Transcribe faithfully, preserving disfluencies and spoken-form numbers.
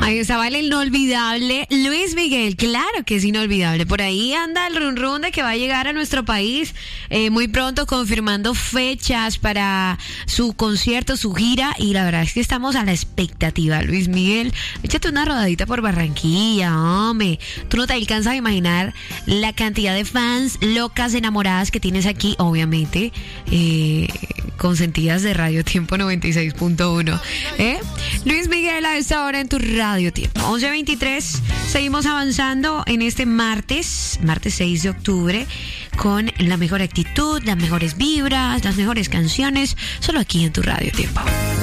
Ahí estaba el inolvidable Luis Miguel, claro que es inolvidable. Por ahí anda el run run de que va a llegar a nuestro país eh, muy pronto, confirmando fechas para su concierto, su gira, y la verdad es que estamos a la expectativa. Luis Miguel, échate una rodadita por Barranquilla, hombre. Tú no te alcanzas a imaginar la cantidad de fans locas, enamoradas que tienes aquí, obviamente, eh, consentidas de Radio Tiempo noventa y seis punto uno. ¿eh? Luis Miguel a esta hora en tu Radio Tiempo. once veintitrés, seguimos avanzando en este martes, martes seis de octubre, con la mejor actitud, las mejores vibras, las mejores canciones, solo aquí en tu Radio Tiempo.